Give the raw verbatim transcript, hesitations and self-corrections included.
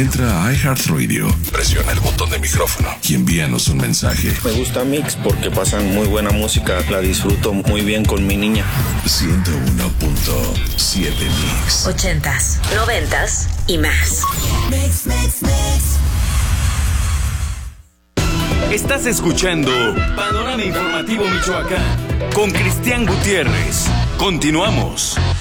Entra a iHeartRadio, presiona el botón de micrófono y envíanos un mensaje. Me gusta Mix porque pasan muy buena música, la disfruto muy bien con mi niña. ciento uno punto siete Mix. Ochentas, noventas y más. Mix, mix, mix. Estás escuchando Panorama Informativo Michoacán con Cristian Gutiérrez. Continuamos.